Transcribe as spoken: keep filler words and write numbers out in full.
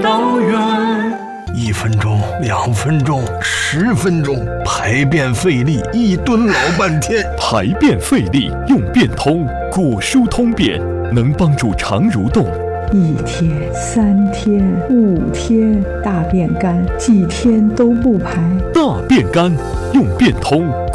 道远。 一分钟，两分钟，十分钟，排便费力，一蹲老半天。 排便费力用便通，果蔬通便能帮助肠蠕动。 一天、三天、五天，大便干，几天都不排。 大便干用便通。